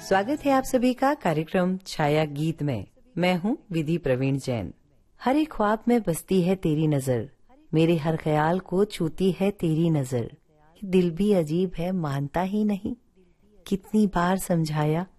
स्वागत है आप सभी का कार्यक्रम छाया गीत में। मैं हूँ विधि प्रवीण जैन। हर एक ख्वाब में बसती है तेरी नजर, मेरे हर ख्याल को छूती है तेरी नजर। दिल भी अजीब है, मानता ही नहीं। कितनी बार समझाया